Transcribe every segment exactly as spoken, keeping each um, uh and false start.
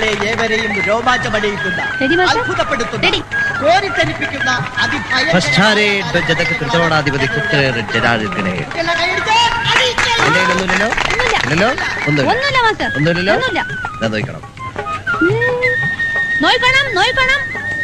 കുട്ടികളെ ഏവരെയും രോമാഞ്ചമണിയിക്കുന്ന അത്ഭുതപ്പെടുത്തുന്ന കോരിത്തരിപ്പിക്കുന്ന അതിഭയാധിപതി ഒന്നുമില്ലല്ലോ ഇല്ലല്ലോ ഒന്നുമില്ല ഒന്നുമില്ലല്ലോ നോക്കണം നോക്കണം നോക്കണം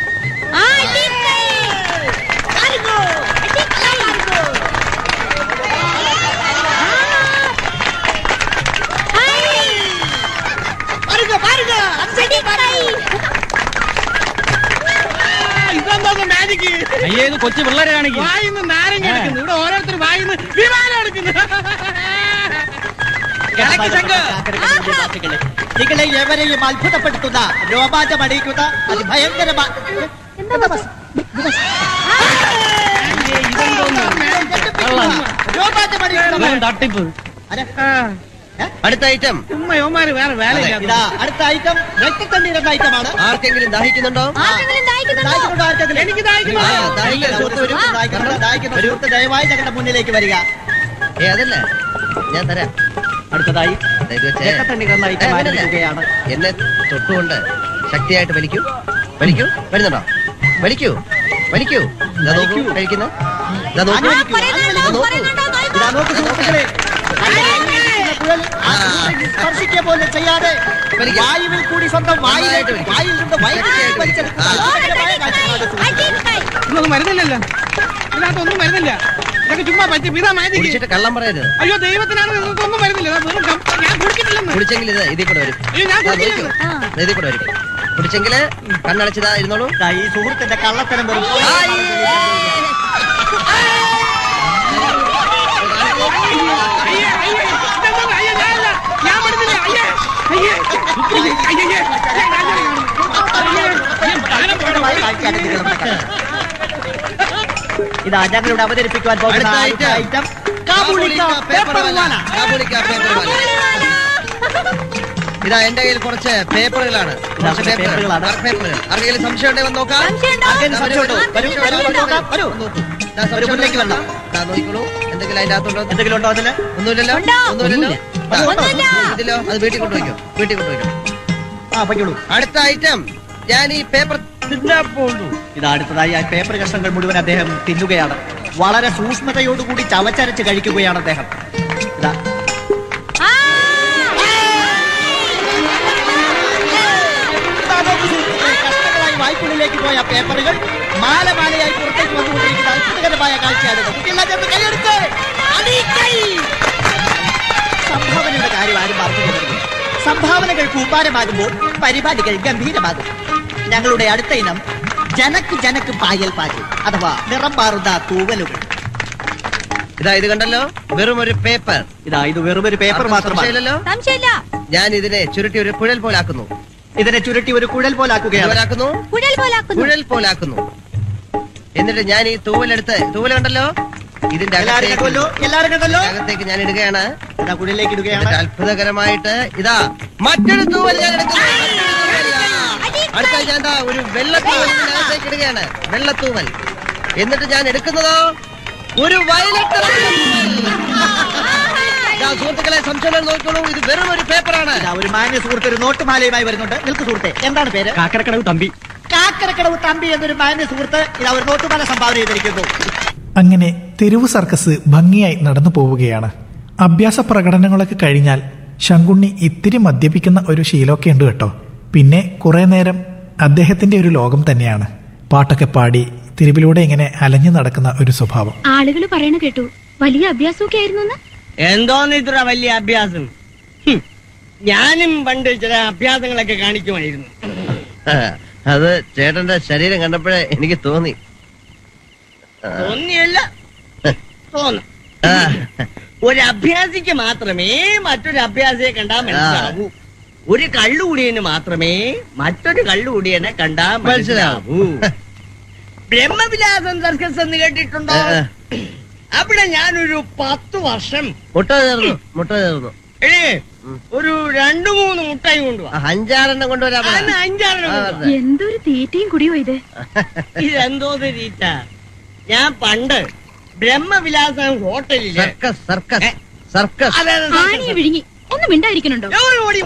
അയ്യേത് കൊച്ചു പിള്ളേരെ കാണിക്കും വായിന്ന് നാരങ്ങ എടുക്കുന്നു ഇവിടെ ഓരോരുത്തർ വായിന്ന് വിമാനം എടുക്കുന്നു. നിങ്ങളെ എവരെയും അത്ഭുതപ്പെടുത്തുന്ന രോമാഞ്ചമണിയിക്കുന്ന അതിഭയങ്കരമായ തട്ടിപ്പ്. അടുത്ത ഐറ്റം ഉമ്മയോമാര് വേറെ വേലയില്ല. അടുത്ത ഐറ്റം രക്തത്തണ്ണീർ എന്ന ഐറ്റമാണ്. ആർക്കെങ്കിലും ദാഹിക്കുന്നുണ്ടോ? എനിക്ക് സുഹൃത്ത് ദയവായി ഞങ്ങളുടെ മുന്നിലേക്ക് വരിക. ഏ അതല്ല ഞാൻ തരാം. അടുത്തതായി രക്തത്തണ്ണീർ എന്ന ഐറ്റം ആരംഭിക്കുകയാണ്. എന്നെ തൊട്ടുകൊണ്ട് ശക്തിയായിട്ട് വലിക്കൂ വലിക്കൂ വരുന്നുണ്ടോ? വലിക്കൂ വലിക്കൂ നോക്കൂ കഴിക്കുന്ന സ്പർശിക്കുക പോലെ ചെയ്യാതെ വായുവിൽ കൂടി സ്വന്തം വായിലായിട്ട് വായിൽ നിന്ന് ഇതൊന്നും മരുന്നില്ലല്ലോ, ഇതിനകത്തൊന്നും മരുന്നില്ല. ഇതൊക്കെ ചുമ്മാ പറ്റി ഇതാ മാറ്റി കള്ളം പറയരുത്. അയ്യോ ദൈവത്തിനാണ് ഒന്നും മരുന്നില്ല. ഞാൻ കുടിച്ചിട്ടില്ലെന്ന്. കുടിച്ചെങ്കിൽ ഇത് ഇതിൽ കൂടെ വരും. അയ്യോ ഞാൻ കുടിച്ചില്ല. ഇതിൽ കൂടെ വരും. കുടിച്ചെങ്കില് കണ്ണടച്ചതാ ഇരുന്നോളൂ. ഈ സുഹൃത്തിന്റെ കള്ളത്തരം വെറും ഇതാ ഞങ്ങളിവിടെ അവതരിപ്പിക്കുവാൻ പോകുന്ന ഐറ്റം ഇതാ എന്റെ കയ്യിൽ കുറച്ച് പേപ്പറുകളാണ്. ആർക്കെങ്കിലും സംശയം ഉണ്ടെങ്കിൽ വന്ന് നോക്കാം. നോക്കിക്കോളൂ എന്തെങ്കിലും അതിന്റെ അകത്തുണ്ടോ? എന്തെങ്കിലും ഉണ്ടോ? അതില് ഒന്നുമില്ലല്ലോ ഒന്നുമില്ലല്ലോ ഇതിലോ അത് വീട്ടിൽ കൊണ്ടുപോയിക്കോ വീട്ടിൽ കൊണ്ടുപോയിക്കോ. ആ പറ്റുള്ളൂ. അടുത്ത ഐറ്റം ഞാൻ ഈ പേപ്പർ തിന്നാൻ പോകുന്നു. ഇത് അടുത്തതായി ആ പേപ്പർ കഷ്ണങ്ങൾ മുഴുവൻ അദ്ദേഹം തിന്നുകയാണ്. വളരെ സൂക്ഷ്മതയോടുകൂടി ചവച്ചരച്ച് കഴിക്കുകയാണ് അദ്ദേഹം. ഇതാ കഷ്ണങ്ങളായി വായ്പുള്ളിലേക്ക് പോയ പേപ്പറുകൾ മാല മാലയായി പുറത്തേക്ക് വന്നുകൊണ്ടിരിക്കുന്ന അത്ഭുതകരമായ കാഴ്ചയാണ്. സംഭാവനയുടെ കാര്യം ആരും മറന്നുകൊണ്ടിരിക്കുന്നു. സംഭാവനകൾ കൂമ്പാരമാകുമ്പോൾ പരിപാടികൾ ഗംഭീരമാകും. ഞങ്ങളുടെ അടുത്ത ഇനം ജനക്ക് ജനക്ക് പായൽ പാകി അഥവാ നിറം മാറുന്ന തൂവലുകൾ. ഇതാ ഇത് കണ്ടല്ലോ വെറും ഒരു പേപ്പർ. ഇതാ ഇത് വെറും ഒരു പേപ്പർ മാത്രമല്ലല്ലോ. ഞാൻ ഇതിനെ ചുരുട്ടി ഒരു കുഴൽ പോലാക്കുന്നു. ഇതിനെ ചുരുട്ടി ഒരു കുഴൽ പോലാക്കുകയാണ്. കുഴൽ പോലാക്കുന്നു. എന്നിട്ട് ഞാൻ ഈ തൂവലെടുത്ത് തൂവൽ കണ്ടല്ലോ ഇതിന്റെ അകത്തേക്ക് ഞാൻ ഇടുകയാണ്. കുഴലിലേക്ക് ഇടുകയാണ്. അത്ഭുതകരമായിട്ട് ഇതാ മറ്റൊരു തൂവൽ ഞാൻ എടുക്കുന്നു. അടുത്ത ഞാൻ എന്താ ഒരു വെള്ളത്തൂവൽ ഇതിനകത്തേക്ക് ഇടുകയാണ്. വെള്ളത്തൂവൽ. എന്നിട്ട് ഞാൻ എടുക്കുന്നതോ ഒരു വയലറ്റ്. സുഹൃത്തുക്കളെ സംശയം നോക്കിക്കോളൂ. ഇത് വെറും ഒരു പേപ്പറാണ്. ഒരു മാന്യ സുഹൃത്ത് ഒരു നോട്ടുമാലയുമായി വരുന്നുണ്ട്. നിൽക്കു സുഹൃത്തെ, എന്താണ് പേര്? കാക്കരക്കടവ് തമ്പി. കാക്കരക്കടവ് തമ്പി എന്നൊരു മാന്യ സുഹൃത്ത് ഇതാ ഒരു നോട്ടുമാല സംഭാവന ചെയ്തിരിക്കുന്നു. അങ്ങനെ തെരുവ് സർക്കസ് ഭംഗിയായി നടന്നു പോവുകയാണ്. അഭ്യാസ പ്രകടനങ്ങളൊക്കെ കഴിഞ്ഞാൽ ശങ്കുണ്ണി ഇത്തിരി മദ്യപിക്കുന്ന ഒരു ശീലമൊക്കെ ഉണ്ട് കേട്ടോ. പിന്നെ കുറെ നേരം അദ്ദേഹത്തിന്റെ ഒരു ലോകം തന്നെയാണ്. പാട്ടൊക്കെ പാടി തെരുവിലൂടെ ഇങ്ങനെ അലഞ്ഞു നടക്കുന്ന ഒരു സ്വഭാവം. ആളുകൾ പറയണ കേട്ടു വലിയ അഭ്യാസമൊക്കെ ആയിരുന്നു. എന്തോന്ന് ഇത്ര വലിയ അഭ്യാസം? ഞാനും പണ്ട് ചില അഭ്യാസങ്ങളൊക്കെ കാണിക്കുമായിരുന്നു. അത് ചേട്ടന്റെ ശരീരം കണ്ടപ്പോഴേ എനിക്ക് തോന്നി. തോന്നിയല്ല തോന്നും. ഒരു അഭ്യാസിക്ക് മാത്രമേ മറ്റൊരു അഭ്യാസിയെ കണ്ടാ മനസ്സിലാവൂ. ഒരു കള്ളുകൂടിയന് മാത്രമേ മറ്റൊരു കള്ളുകൂടിയനെ കണ്ടാ മനസ്സിലാവൂ. ബ്രഹ്മവിലാസം സർക്കസ് എന്ന് കേട്ടിട്ടുണ്ടോ? അവിടെ ഞാനൊരു പത്തു വർഷം മുട്ട ചേർന്നു മുട്ട ചേർന്നു ഏ ഒരു രണ്ടു മൂന്ന് മുട്ടായി കൊണ്ടുപോവാ. അഞ്ചാറെണ്ണം കൊണ്ടുവരാം. അഞ്ചാറെണ്ണം. എന്തൊരു തീറ്റയും കുടിയോ ഇത്. ഇതെന്തോ തീറ്റ. ഞാൻ പണ്ട് ബ്രഹ്മവിലാസം ഹോട്ടലില് സർക്കസ് സർക്കസ് സർക്കസ് വിഴുങ്ങി ഒന്നും മിണ്ടായിരിക്കണുണ്ടോ?